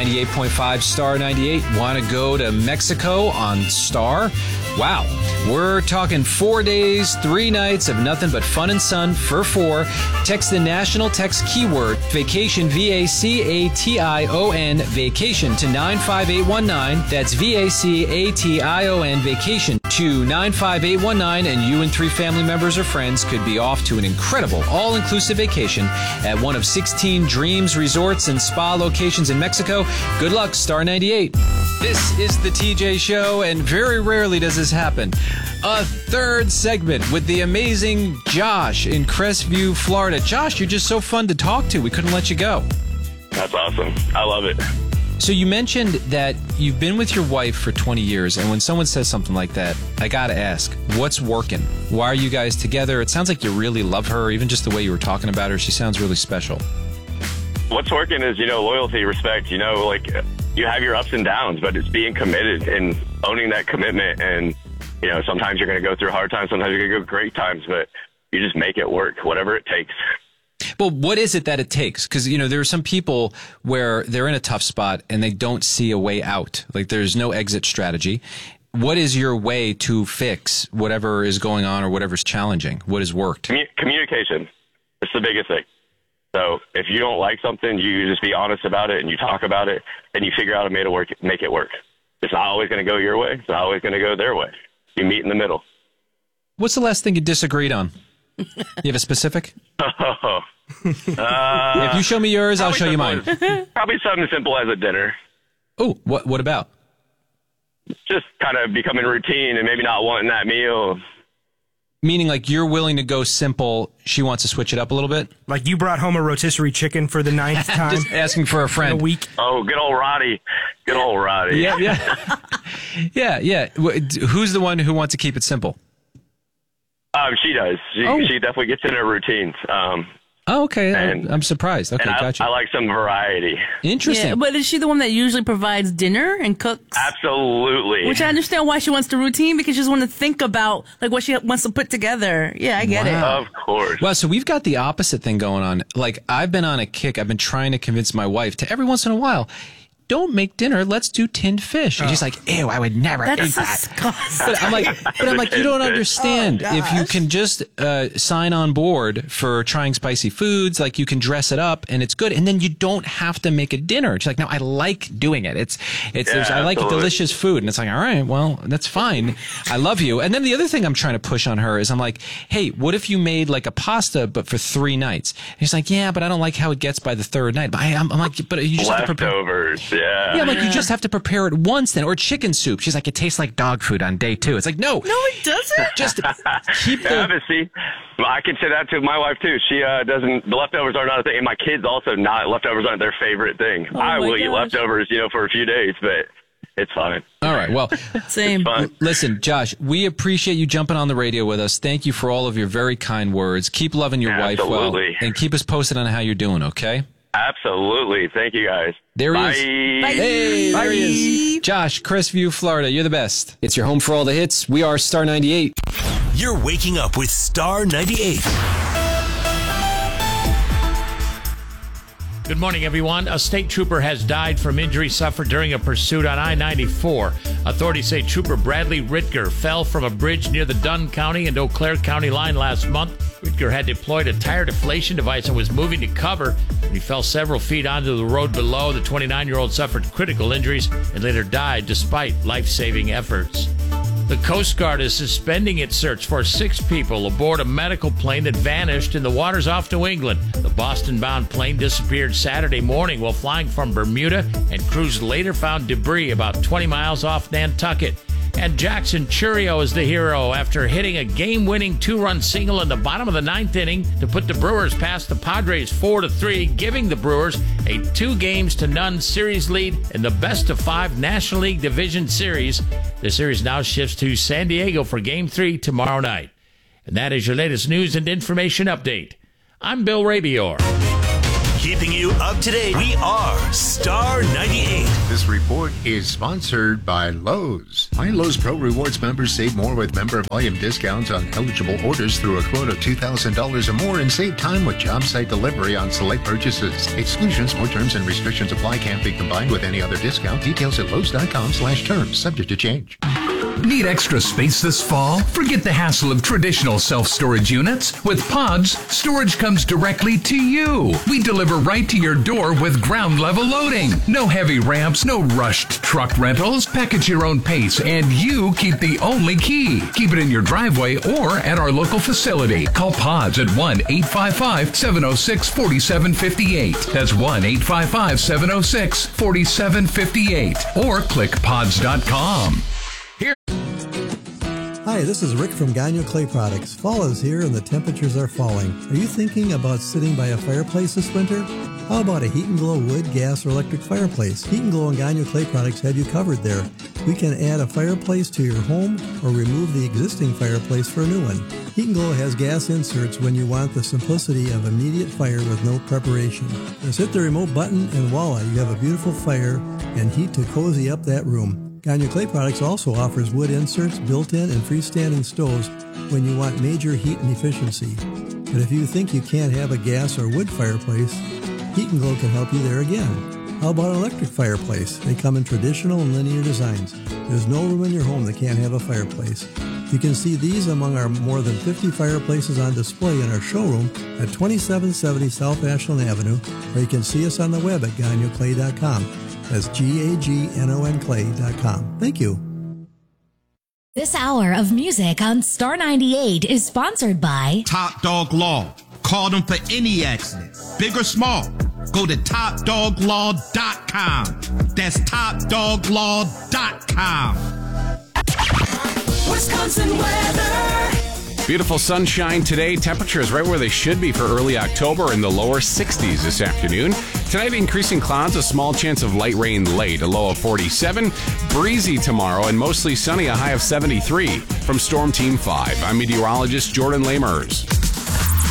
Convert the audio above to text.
98.5 Star 98. Want to go to Mexico on Star? Wow. We're talking 4 days, 3 nights of nothing but fun and sun for 4. Text the national text keyword vacation, VACATION, vacation to 95819. That's VACATION, vacation to 95819. And you and 3 family members or friends could be off to an incredible all-inclusive vacation at one of 16 Dreams resorts and spa locations in Mexico. Good luck, Star 98. This is the TJ Show, and very rarely does this happen. A third segment with the amazing Josh in Crestview, Florida. Josh, you're just so fun to talk to. We couldn't let you go. That's awesome. I love it. So you mentioned that you've been with your wife for 20 years, and when someone says something like that, I gotta ask, what's working? Why are you guys together? It sounds like you really love her, even just the way you were talking about her. She sounds really special. What's working is, loyalty, respect, you have your ups and downs, but it's being committed and owning that commitment. And, sometimes you're going to go through hard times, sometimes you're going to go great times, but you just make it work, whatever it takes. Well, what is it that it takes? Because, there are some people where they're in a tough spot and they don't see a way out. Like there's no exit strategy. What is your way to fix whatever is going on or whatever's challenging? What has worked? Communication. It's the biggest thing. So if you don't like something, you just be honest about it and you talk about it and you figure out a way to make it work. It's not always going to go your way. It's not always going to go their way. You meet in the middle. What's the last thing you disagreed on? You have a specific? If you show me yours, I'll show you mine. Probably something as simple as a dinner. Oh, what about? Just kind of becoming routine and maybe not wanting that meal. Meaning like you're willing to go simple, she wants to switch it up a little bit? Like you brought home a rotisserie chicken for the 9th time? Just asking for a friend. In a week. Oh, good old Roddy. Good old Roddy. Yeah. Yeah. Who's the one who wants to keep it simple? She does. She definitely gets in her routines. Okay. I'm surprised. Okay, gotcha. I like some variety. Interesting. Yeah, but is she the one that usually provides dinner and cooks? Absolutely. Which I understand why she wants the routine, because she just wants to think about like what she wants to put together. Yeah, I get it. Of course. Well, so we've got the opposite thing going on. Like I've been on a kick. I've been trying to convince my wife to every once in a while, don't make dinner. Let's do tinned fish. And she's like, ew, I would never eat that. Disgusting. But I'm like, you don't understand. If you can just sign on board for trying spicy foods, like you can dress it up and it's good, and then you don't have to make a dinner. She's like, no, I like doing it. I like delicious food, and it's like, all right, well, that's fine. I love you. And then the other thing I'm trying to push on her is I'm like, hey, what if you made like a pasta but for 3 nights? And she's like, yeah, but I don't like how it gets by the 3rd night. But I'm like, but you just have to prepare. Leftovers. Yeah, like you just have to prepare it once then. Or chicken soup. She's like, it tastes like dog food on day 2. It's like, no. No, it doesn't. Just keep the... Yeah, but see, I can say that to my wife, too. She doesn't... The leftovers are not a thing. And my kids also not. Leftovers aren't their favorite thing. I will eat leftovers, for a few days, but it's fine. All right, well... Same. Listen, Josh, we appreciate you jumping on the radio with us. Thank you for all of your very kind words. Keep loving your wife well. And keep us posted on how you're doing, okay? Absolutely. Thank you, guys. There he Bye. is. Bye. Hey, there he is. Josh, Crestview, Florida. You're the best. It's your home for all the hits. We are Star 98. You're waking up with Star 98. Good morning, everyone. A state trooper has died from injuries suffered during a pursuit on I-94. Authorities say Trooper Bradley Ritger fell from a bridge near the Dunn County and Eau Claire County line last month. Ritger had deployed a tire deflation device and was moving to cover. When he fell several feet onto the road below, the 29-year-old suffered critical injuries and later died despite life-saving efforts. The Coast Guard is suspending its search for 6 people aboard a medical plane that vanished in the waters off New England. The Boston-bound plane disappeared Saturday morning while flying from Bermuda, and crews later found debris about 20 miles off Nantucket. And Jackson Chourio is the hero after hitting a game-winning 2-run single in the bottom of the 9th inning to put the Brewers past the Padres 4-3, giving the Brewers a 2-0 series lead in the best-of-5 National League Division Series. The series now shifts to San Diego for Game 3 tomorrow night. And that is your latest news and information update. I'm Bill Rabior. Hit keeping you up to date. We are Star 98. This report is sponsored by Lowe's. My Lowe's Pro Rewards members save more with member volume discounts on eligible orders through a quote of $2,000 or more and save time with job site delivery on select purchases. Exclusions, more terms and restrictions apply. Can't be combined with any other discount. Details at Lowe's.com/terms. Subject to change. Need extra space this fall? Forget the hassle of traditional self-storage units. With Pods, storage comes directly to you. We deliver right to your door with ground-level loading. No heavy ramps, no rushed truck rentals. Package your own pace, and you keep the only key. Keep it in your driveway or at our local facility. Call Pods at 1-855-706-4758. That's 1-855-706-4758. Or click pods.com. Hi, this is Rick from Gagnon Clay Products. Fall is here and the temperatures are falling. Are you thinking about sitting by a fireplace this winter? How about a Heat and Glow wood, gas, or electric fireplace? Heat and Glow and Gagnon Clay Products have you covered there. We can add a fireplace to your home or remove the existing fireplace for a new one. Heat and Glow has gas inserts when you want the simplicity of immediate fire with no preparation. Just hit the remote button and voila, you have a beautiful fire and heat to cozy up that room. Gagnon Clay Products also offers wood inserts, built-in and freestanding stoves when you want major heat and efficiency. But if you think you can't have a gas or wood fireplace, Heat and Glow can help you there again. How about an electric fireplace? They come in traditional and linear designs. There's no room in your home that can't have a fireplace. You can see these among our more than 50 fireplaces on display in our showroom at 2770 South Ashland Avenue, or you can see us on the web at GagnonClay.com. That's GAGNON Thank you. This hour of music on Star 98 is sponsored by Top Dog Law. Call them for any accident, big or small. Go to TopDogLaw.com. That's TopDogLaw.com. Wisconsin weather. Beautiful sunshine today. Temperatures right where they should be for early October, in the lower 60s this afternoon. Tonight, increasing clouds, a small chance of light rain late, a low of 47. Breezy tomorrow and mostly sunny, a high of 73. From Storm Team 5, I'm meteorologist Jordan Lamers.